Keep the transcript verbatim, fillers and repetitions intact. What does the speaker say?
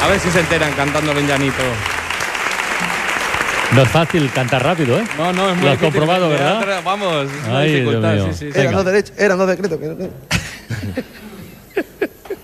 A ver si se enteran cantando en llanito. No es fácil cantar rápido, ¿eh? No, no, es muy Lo has difícil. comprobado, Ya, ¿verdad? tra- Vamos, es una Ay, Dios dificultad. mío. Sí, sí, sí. Eran dos derechos, eran dos decretos. Que no-